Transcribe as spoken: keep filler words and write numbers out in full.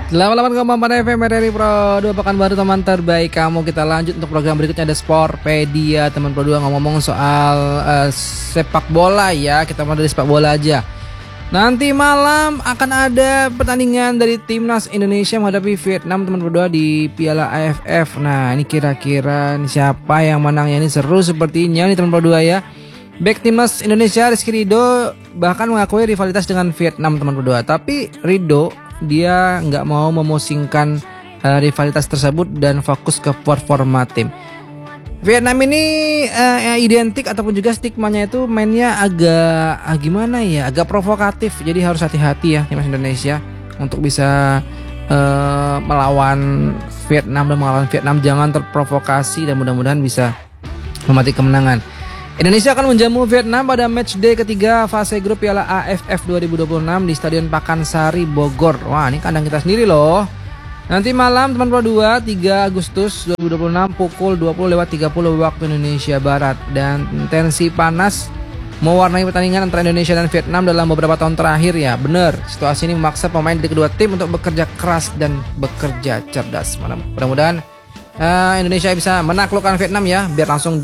delapan puluh delapan koma empat F M R R I Pro dua Pekanbaru, teman terbaik kamu. Kita lanjut untuk program berikutnya, ada Sportpedia. Teman Pro dua ngomong soal uh, sepak bola ya. Kita mulai dari sepak bola aja. Nanti malam akan ada pertandingan dari Timnas Indonesia menghadapi Vietnam, teman Pro dua, di Piala A F F. Nah, ini kira-kira siapa yang menangnya? Ini seru sepertinya nih teman Pro dua ya. Back Timnas Indonesia Rizky Ridho bahkan mengakui rivalitas dengan Vietnam, teman Pro dua. Tapi Ridho dia nggak mau memusingkan uh, rivalitas tersebut dan fokus ke performa tim. Vietnam ini uh, identik ataupun juga stigmanya itu mainnya agak uh, gimana ya, agak provokatif. Jadi harus hati-hati ya timnas Indonesia untuk bisa uh, melawan Vietnam dan melawan Vietnam jangan terprovokasi, dan mudah-mudahan bisa memetik kemenangan. Indonesia akan menjamu Vietnam pada matchday ketiga fase grup Piala A F F dua ribu dua puluh enam di Stadion Pakansari, Bogor. Wah, ini kandang kita sendiri loh. Nanti malam teman Pro dua, tiga Agustus dua ribu dua puluh enam pukul dua puluh lewat tiga puluh waktu Indonesia Barat. Dan tensi panas mewarnai pertandingan antara Indonesia dan Vietnam dalam beberapa tahun terakhir ya. Bener, situasi ini memaksa pemain dari kedua tim untuk bekerja keras dan bekerja cerdas. Mudah-mudahan uh, Indonesia bisa menaklukkan Vietnam ya, biar langsung